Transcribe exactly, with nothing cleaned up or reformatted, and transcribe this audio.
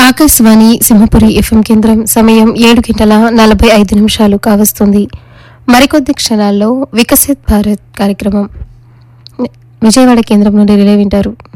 Akashvani Simhapuri FM కేంద్రం సమయం ఏడు గంటల నలభై ఐదు నిమిషాలు కావస్తుంది. మరికొద్ది క్షణాల్లో వికసిత్ భారత్ కార్యక్రమం విజయవాడ కేంద్రం నుండి రిలే వింటారు.